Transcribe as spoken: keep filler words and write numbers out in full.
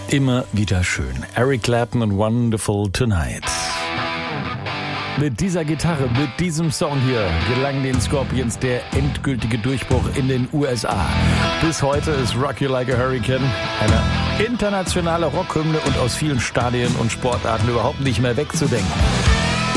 Immer wieder schön. Eric Clapton und Wonderful Tonight. Mit dieser Gitarre, mit diesem Song hier gelang den Scorpions der endgültige Durchbruch in den U S A. Bis heute ist Rock You Like a Hurricane eine internationale Rockhymne und aus vielen Stadien und Sportarten überhaupt nicht mehr wegzudenken.